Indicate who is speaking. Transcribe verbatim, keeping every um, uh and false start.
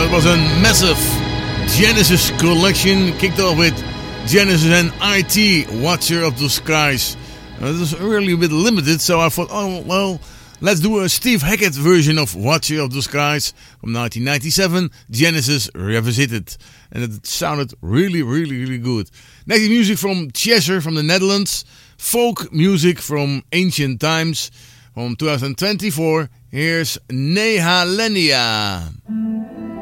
Speaker 1: That was a massive Genesis collection, kicked off with Genesis and I T, Watcher of the Skies. Uh, this was really a bit limited, so I thought, oh, well, let's do a Steve Hackett version of Watcher of the Skies from nineteen ninety-seven, Genesis Revisited. And it sounded really, really, really good. Next music from Cheshire from the Netherlands, folk music from ancient times from two thousand twenty-four. Here's Nehalenia.